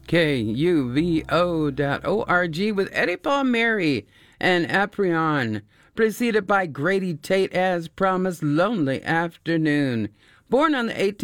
KUVO.org with Eddie Palmieri and Aprion, preceded by Grady Tate as promised, Lonely Afternoon. Born on the 18th